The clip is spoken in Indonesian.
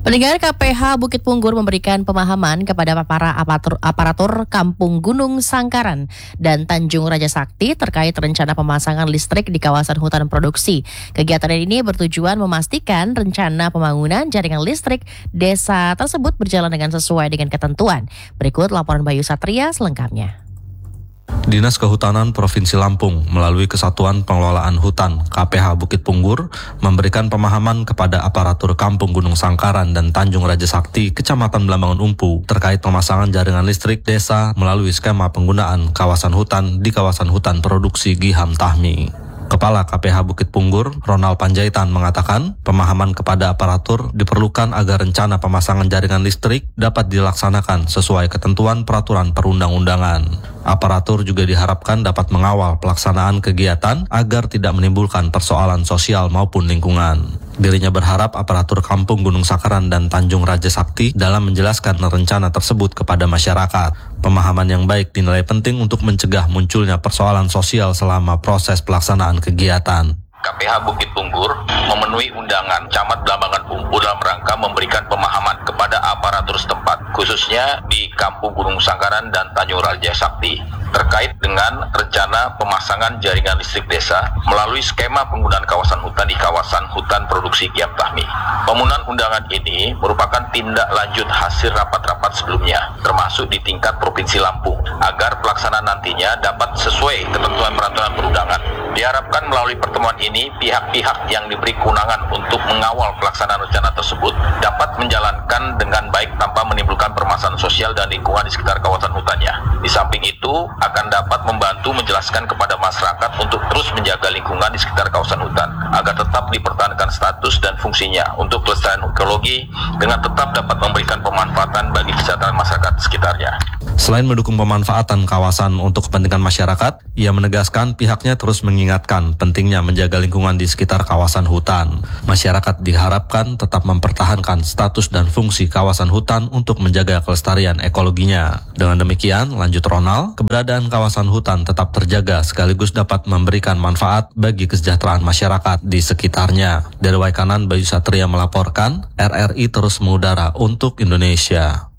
Pendengar, KPH Bukit Punggur memberikan pemahaman kepada para aparatur Kampung Gunung Sangkaran dan Tanjung Raja Sakti terkait rencana pemasangan listrik di kawasan hutan produksi. Kegiatan ini bertujuan memastikan rencana pembangunan jaringan listrik desa tersebut berjalan dengan sesuai dengan ketentuan. Berikut laporan Bayu Satria selengkapnya. Dinas Kehutanan Provinsi Lampung melalui Kesatuan Pengelolaan Hutan KPH Bukit Punggur memberikan pemahaman kepada aparatur Kampung Gunung Sangkaran dan Tanjung Raja Sakti, Kecamatan Belambangan Umpu terkait pemasangan jaringan listrik desa melalui skema penggunaan kawasan hutan di kawasan hutan produksi Giham Tahmi. Kepala KPH Bukit Punggur, Ronald Panjaitan mengatakan, pemahaman kepada aparatur diperlukan agar rencana pemasangan jaringan listrik dapat dilaksanakan sesuai ketentuan peraturan perundang-undangan. Aparatur juga diharapkan dapat mengawal pelaksanaan kegiatan agar tidak menimbulkan persoalan sosial maupun lingkungan. Dirinya berharap aparatur Kampung Gunung Sangkaran dan Tanjung Raja Sakti dalam menjelaskan rencana tersebut kepada masyarakat. Pemahaman yang baik dinilai penting untuk mencegah munculnya persoalan sosial selama proses pelaksanaan kegiatan. KPH Bukit Punggur memenuhi undangan Camat Belambangan Umpu dalam rangka memberikan pemahaman kepada aparatur setempat, khususnya di Kampung Gunung Sangkaran dan Tanjung Raja Sakti, terkait dengan rencana pemasangan jaringan listrik desa melalui skema penggunaan kawasan hutan di kawasan hutan produksi Giham Tahmi. Pembunuhan undangan ini merupakan tindak lanjut hasil rapat-rapat sebelumnya, termasuk di tingkat Provinsi Lampung, agar pelaksanaan nantinya dapat sesuai ketentuan peraturan perundangan. Diharapkan melalui pertemuan ini, pihak-pihak yang diberi kewenangan untuk mengawal pelaksanaan rencana tersebut dapat menjalankan dengan baik tanpa menimbulkan permasalahan sosial dan lingkungan di sekitar kawasan hutannya. Di samping itu, akan dapat membantu menjelaskan kepada masyarakat untuk terus menjaga lingkungan di sekitar kawasan hutan, agar tetap dipertahankan status dan fungsinya untuk kelestarian ekologi dengan tetap dapat memberikan pemanfaatan bagi kesejahteraan masyarakat sekitarnya. Selain mendukung pemanfaatan kawasan untuk kepentingan masyarakat, ia menegaskan pihaknya terus mengingatkan pentingnya menjaga lingkungan di sekitar kawasan hutan. Masyarakat diharapkan tetap mempertahankan status dan fungsi kawasan hutan untuk menjaga kelestarian ekologinya. Dengan demikian, lanjut Ronald, keberadaan kawasan hutan tetap terjaga sekaligus dapat memberikan manfaat bagi kesejahteraan masyarakat di sekitarnya. Dari Waikanan, Bayu Satria melaporkan, RRI terus mengudara untuk Indonesia.